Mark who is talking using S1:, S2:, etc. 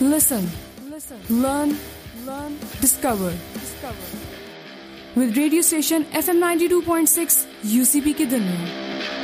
S1: Listen, learn, discover. With radio station FM 92.6 UCP की दुनिया.